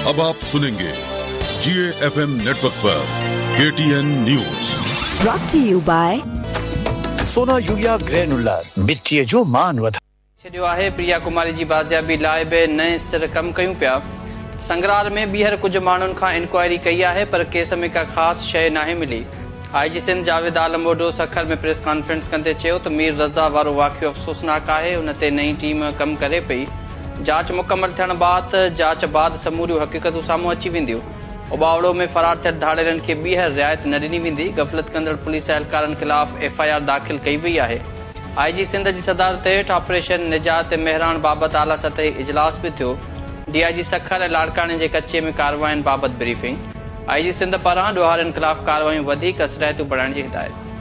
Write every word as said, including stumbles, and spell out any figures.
अब आप सुनेंगे जीए FM network पर KTN news. Brought to you by Sona urea granular मिट्टी जो मान वधा छडियो आहे। प्रिया कुमारी जी बाज़ियाबी लाइ बि नए सिर कम कयूं पिया। संगरार में ॿीहर कुझु माण्हुनि खां इंक्वायरी कई आहे पर केस में का ख़ासि शइ नाहे मिली। आई जी सिंध जावेद आलम ओडो सखर में प्रेस कॉन्फ्रेंस कंदे चयो त मीर रज़ा वारो वाक़ियो अफ़सोसनाक आहे। उन ते नई टीम कमु करे पई। जांच मुकमल थियण बाद जांच बाद समूरियूं हक़ीक़तूं साम्हूं अची वेंदियूं। उबावड़ो में फरार थियल धाड़ेलनि खे ॿीहर रिआयत न ॾिनी वेंदी। गफ़लत कंदड़ पुलिस एहलकारनि ख़िलाफ़ एफ आई आर दाख़िल कई वई आहे। आई जी सिंध जी सदारत हेठि ऑपरेशन निजात मेहरान बाबति आला सतही इजलास बि थियो। डी आई जी सखर ऐं लाड़काणे जे कचे में कार्रवाइनि बाबति ब्रीफिंग। आई जी सिंध पारां ॾोहारियुनि ख़िलाफ़ कार्रवाइयूं वधीक असराइतूं बढ़ाइण जी हिदायत।